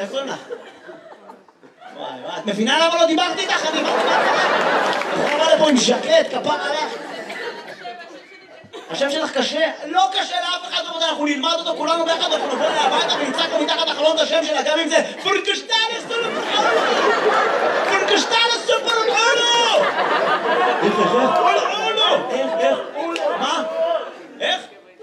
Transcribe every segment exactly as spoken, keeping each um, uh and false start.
איך קוראים לך? וואי וואי, את מבינה למה לא דיברתי איתך? אני באתי לך. אני בא לפה עם ז'קט, כפר עליך. השם שלך קשה? לא קשה לאף אחד, אנחנו נלמד אותו כולנו ביחד, אנחנו נבוא אליה הביתה ונצעק לו מתחת לחלון את השם שלה, גם אם זה פורקשטלס סופרולו! פורקשטלס סופרולו! איך, איך, איך? אולו! איך, איך? אולו! מה? איך?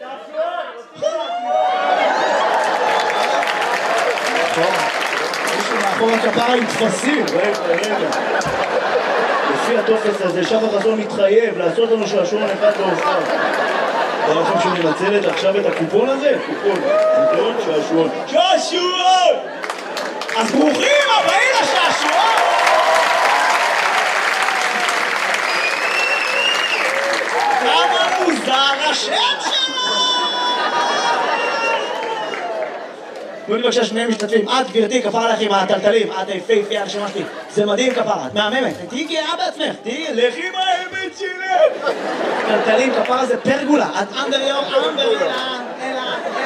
מישהו מאחור הכפרה עם תפסים, רגע, רגע. לפי הטופס הזה, שחר חסון מתחייב לעשות לנו שעשועון אחד להופעה. אתה לכם שהוא מנצלת עכשיו את הקופון הזה? קופון, נכון? שעשועון. שעשועון! אז ברוכים הבאים לשעשועון! כמה מוזר השם שלו! תנו לי בבקשה שני משתתפים, את גברתי כפרה לך עם הטלטלים, את יפהפייה על שמה שלי, זה מדהים כפרה, את מהממת, תהיי גאה בעצמך, תהיי לכי עם האמת שלך! טלטלים כפרה זה פרגולה, את אנדר יום, אנדר יום, אלא,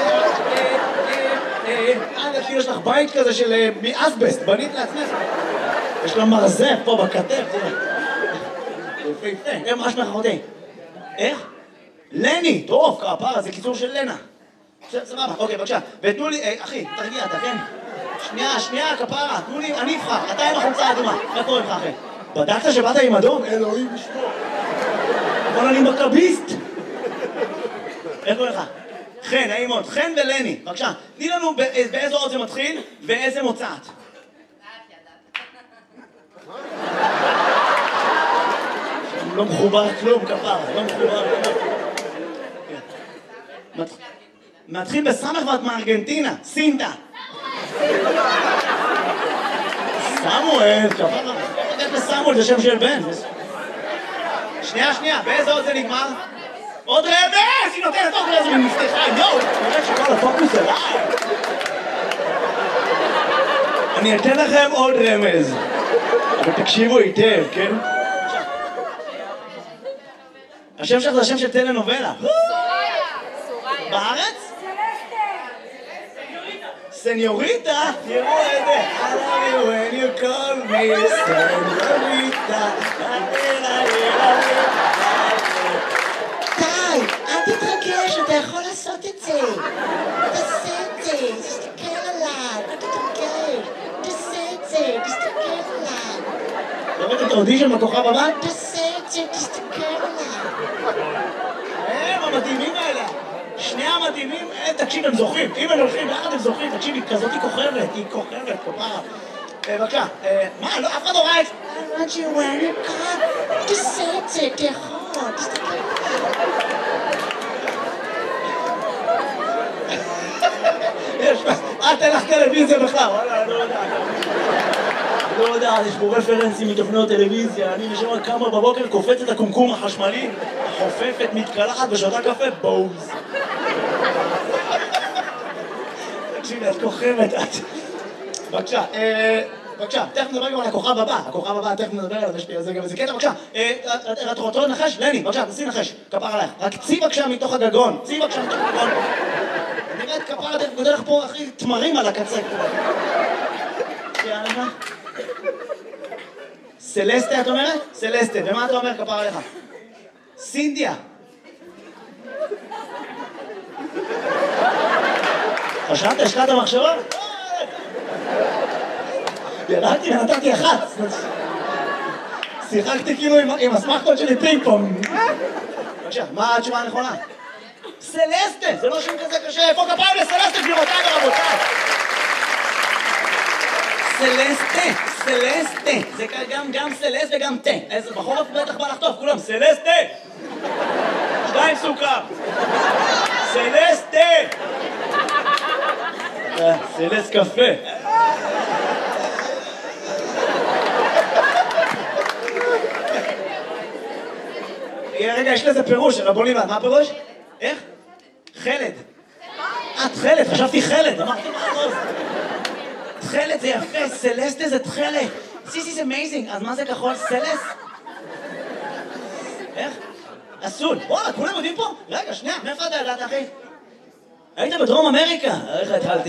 אלא, אלא, יש לך בית כזה של מאסבסט, בנית לעצמך, יש לה מרזף פה בכתף, יפהפה, איך מה שמך אחותי? איך? לני, טוב כפרה, זה קיצור של לנה. סבבה, אוקיי, בבקשה. ותנו לי, אחי, תרגיע, אתה כן? שנייה, שנייה, כפרה, תנו לי, אני אבחר, אתה עם החולצה האדומה. מה קורה לך, אחי? בדקת שבאת עם אדום? אלוהים ישמור. אבל אני מכביסט. איך קורה לך? חן, נעים מאוד, חן ולני, בבקשה. תני לנו באיזו עוד זה מתחיל ואיזה מוצאת. לא מחובר כלום, כפרה, לא מחובר כלום. מתחיל בסמך ואת מארגנטינה, סינטה. סמואל, כפרה. איך לסמואל זה שם של בן. שנייה, שנייה, באיזה עוד זה נגמר? עוד רמז! היא נותנת עוד רמז ומפתחה, יואו! נראה שכל הפוקוס עליי. אני אתן לכם עוד רמז. אבל תקשיבו היטב, כן? השם שלך זה השם של טלנובלה. בארץ? סניוריטה? תראו את זה. I love you when you call me סניוריטה. די, אל תתרגש, אתה יכול לעשות את זה. תעשה את זה, תסתכל עליי, אל תתרגש. תעשה את זה, תסתכל עליי. ראית את האודישן בכוכב הבא? תעשה את זה, תסתכל עליי. הם המדהימים האלה. שני המדהימים, תקשיב, הם זוכרים. אם הם הולכים ביחד הם זוכרים, תקשיבי, כזאת היא כוכבת, היא כוכבת, כפרה. בבקשה, מה, אף אחד לא ראה את זה? I want you when you come, תעשה את זה, תיכול, תסתכל. יש, אל תלך טלוויזיה בכלל, וואלה, אני לא יודע. אני לא יודע, יש פה רפרנסים מתוכניות טלוויזיה, אני משמע כמה בבוקר קופץ את הקומקום החשמלי, חופפת, מתקלחת ושותה קפה, בוז. תקשיבי, את כוכבת, את... בבקשה, בבקשה, תכף נדבר גם על הכוכב הבא, הכוכב הבא, תכף נדבר עליו, יש לי על זה גם איזה קטע, בבקשה, את רוצה לנחש? לני, בבקשה, תעשי נחש, כפר עלייך, רק צי בבקשה מתוך הגגון, צי בבקשה מתוך הגגון. נראית כפר, תכף גודל לך פה, אחי, תמרים על הקצה. יאללה. סלסטה, את אומרת? סלסטה, ומה אתה אומר כפר עליך? סינדיה. חשבת, השקעת המחשבה? ירדתי ונתתי אחת. שיחקתי כאילו עם הסמכות שלי פינג פונג. בבקשה, מה התשובה הנכונה? סלסטה, זה לא שם כזה קשה. איפה כפיים לסלסטה, גבירותיי ורבותיי? סלסטה, סלסטה. זה גם סלסט וגם תה. איזה בחורף בטח בא לחטוף, כולם. סלסטה! שתיים סוכר. סלסטה! סלסט קפה. רגע, יש לזה פירוש, רבונים, מה הפירוש? איך? חלד. את חלד, חשבתי חלד, אמרתי מה הכל? תחלת זה יפה, סלסטה זה תחלת. This is amazing, אז מה זה כחול? סלס? איך? אסול. וואלה, כולם יודעים פה? רגע, שנייה, מאיפה אתה ידעת, אחי? היית בדרום אמריקה. איך התחלתי?